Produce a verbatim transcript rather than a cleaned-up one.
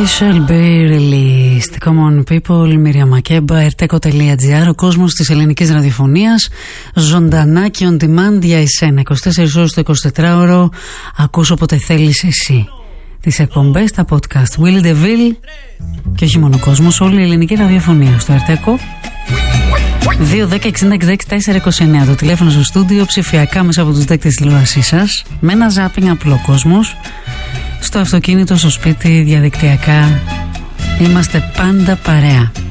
shall be released. Come on people, Μίρια Μακέμπα, ερτέκο τελεία τζι άρ, ο κόσμος της ελληνικής ραδιοφωνίας, ζωντανά και on demand για εσένα. είκοσι τέσσερις ώρες το εικοσιτετράωρο, ακούς όποτε θέλεις εσύ. Τις εκπομπές, τα podcast, Willy DeVille και όχι μόνο ο κόσμος, όλη η ελληνική ραδιοφωνία στο ερτέκο. δύο δέκα εξήντα εξήντα έξι τέσσερα είκοσι εννέα το τηλέφωνο στο στούντιο, ψηφιακά μέσα από τους δέκτες τηλεόρασής σας, με ένα ζάπινγκ απλό κόσμος, στο αυτοκίνητο, στο σπίτι, διαδικτυακά. Είμαστε πάντα παρέα.